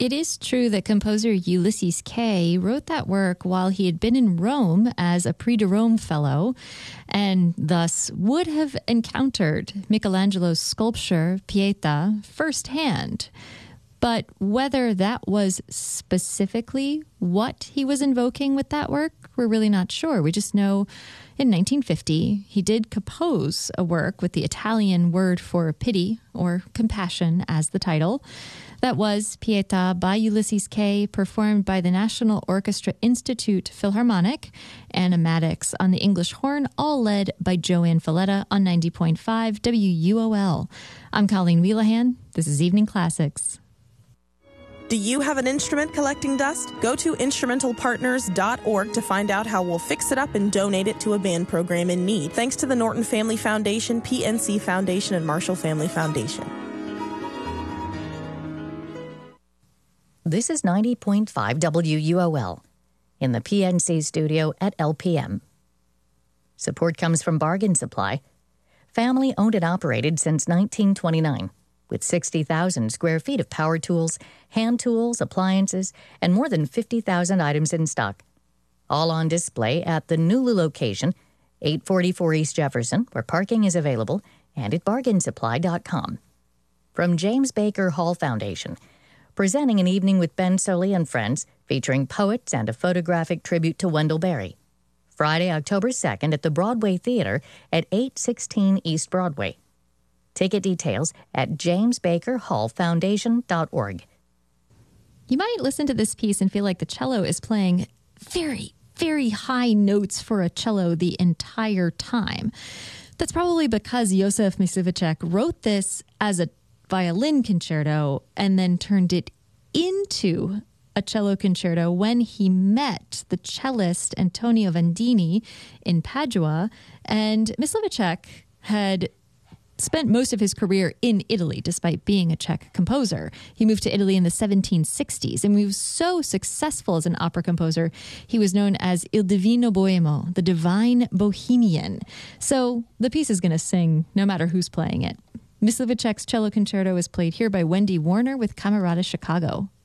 It is true that composer Ulysses Kay wrote that work while he had been in Rome as a Prix de Rome fellow, and thus would have encountered Michelangelo's sculpture Pieta firsthand. But whether that was specifically what he was invoking with that work, we're really not sure. We just know in 1950, he did compose a work with the Italian word for pity or compassion as the title. That was Pieta by Ulysses Kay, performed by the National Orchestra Institute Philharmonic, Anna Maddox on the English horn, all led by Joanne Falletta on 90.5 WUOL. I'm Colleen Wheelahan. This is Evening Classics. Do you have an instrument collecting dust? Go to instrumentalpartners.org to find out how we'll fix it up and donate it to a band program in need. Thanks to the Norton Family Foundation, PNC Foundation, and Marshall Family Foundation. This is 90.5 WUOL in the PNC studio at LPM. Support comes from Bargain Supply, family owned and operated since 1929. With 60,000 square feet of power tools, hand tools, appliances, and more than 50,000 items in stock. All on display at the Nulu location, 844 East Jefferson, where parking is available, and at bargainsupply.com. From James Baker Hall Foundation, presenting an evening with Ben Soley and friends, featuring poets and a photographic tribute to Wendell Berry. Friday, October 2nd at the Broadway Theater at 816 East Broadway. Ticket details at jamesbakerhallfoundation.org. You might listen to this piece and feel like the cello is playing very, very high notes for a cello the entire time. That's probably because Józef Mysliveček wrote this as a violin concerto and then turned it into a cello concerto when he met the cellist Antonio Vandini in Padua. And Mysliveček had spent most of his career in Italy, despite being a Czech composer. He moved to Italy in the 1760s, and he was so successful as an opera composer, he was known as Il Divino Boemo, the Divine Bohemian. So the piece is going to sing no matter who's playing it. Mysliveček's cello concerto is played here by Wendy Warner with Camerata Chicago.